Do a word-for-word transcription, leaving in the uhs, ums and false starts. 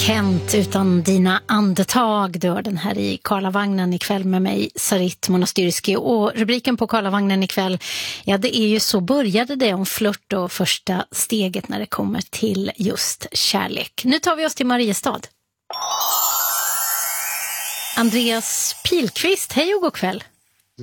Kent utan dina andetag. Du har den här i Karlavagnen ikväll med mig, Sarit Monastyrski. Och rubriken på Karlavagnen ikväll, ja det är ju så började det om flört och första steget när det kommer till just kärlek. Nu tar vi oss till Mariestad. Andreas Pilqvist, hej och god kväll.